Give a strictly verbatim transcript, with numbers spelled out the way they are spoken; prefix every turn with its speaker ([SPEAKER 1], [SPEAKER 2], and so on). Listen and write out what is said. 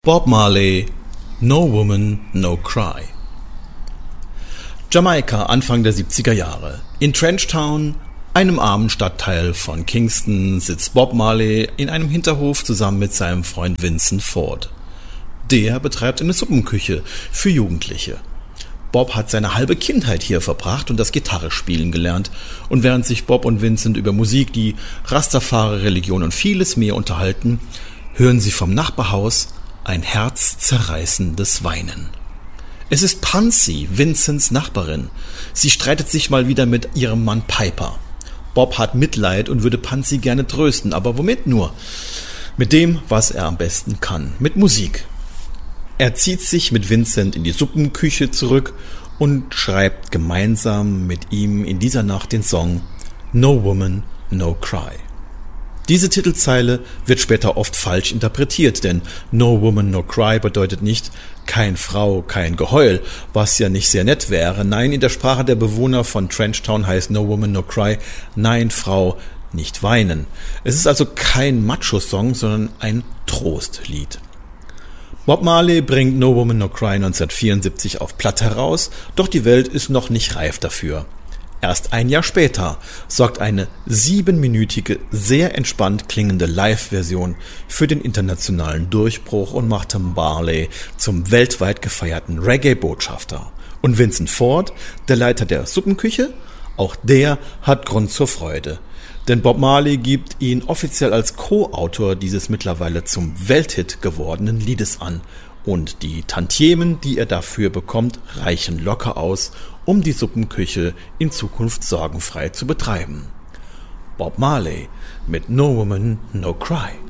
[SPEAKER 1] Bob Marley, No Woman, No Cry. Jamaika, Anfang der siebziger Jahre. In Trenchtown, einem armen Stadtteil von Kingston, sitzt Bob Marley in einem Hinterhof zusammen mit seinem Freund Vincent Ford. Der betreibt eine Suppenküche für Jugendliche. Bob hat seine halbe Kindheit hier verbracht und das Gitarrespielen gelernt. Und während sich Bob und Vincent über Musik, die Rastafari-Religion und vieles mehr unterhalten, hören sie vom Nachbarhaus ein herzzerreißendes Weinen. Es ist Pansy, Vincents Nachbarin. Sie streitet sich mal wieder mit ihrem Mann Piper. Bob hat Mitleid und würde Pansy gerne trösten, aber womit nur? Mit dem, was er am besten kann, mit Musik. Er zieht sich mit Vincent in die Suppenküche zurück und schreibt gemeinsam mit ihm in dieser Nacht den Song No Woman, No Cry. Diese Titelzeile wird später oft falsch interpretiert, denn No Woman, No Cry bedeutet nicht kein Frau, kein Geheul, was ja nicht sehr nett wäre. Nein, in der Sprache der Bewohner von Trenchtown heißt No Woman, No Cry, nein, Frau, nicht weinen. Es ist also kein Macho-Song, sondern ein Trostlied. Bob Marley bringt No Woman, No Cry neunzehnhundertvierundsiebzig auf Platte heraus, doch die Welt ist noch nicht reif dafür. Erst ein Jahr später sorgt eine siebenminütige, sehr entspannt klingende Live-Version für den internationalen Durchbruch und machte Marley zum weltweit gefeierten Reggae-Botschafter. Und Vincent Ford, der Leiter der Suppenküche, auch der hat Grund zur Freude. Denn Bob Marley gibt ihn offiziell als Co-Autor dieses mittlerweile zum Welthit gewordenen Liedes an. Und die Tantiemen, die er dafür bekommt, reichen locker aus, um die Suppenküche in Zukunft sorgenfrei zu betreiben. Bob Marley mit No Woman, No Cry.